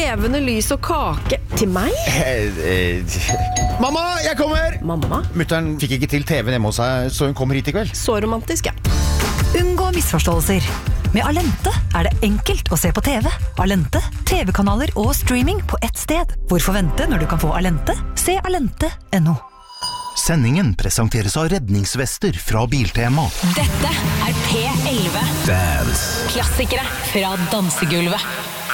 levende lys og kake. Til meg? Mamma, jeg kommer! Mamma? Mutteren fikk ikke til TV hjemme hos seg, så hun kommer hit i kveld. Så romantisk, ja. Unngå misforståelser. Med Alente det enkelt å se på TV. Alente, TV-kanaler og streaming på ett sted. Hvorfor vente når du kan få Alente? Se alente.no. Sendingen presenteres av redningsvester fra Biltema. Dette P11. Dance. Klassikere fra dansegulvet.